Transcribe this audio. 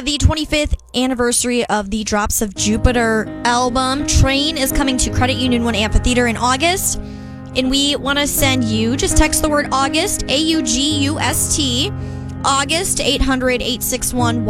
the 25th anniversary of the Drops of Jupiter album. Train is coming to Credit Union 1 Amphitheater in August. And we want to send you, just text the word August, August, August, 800-861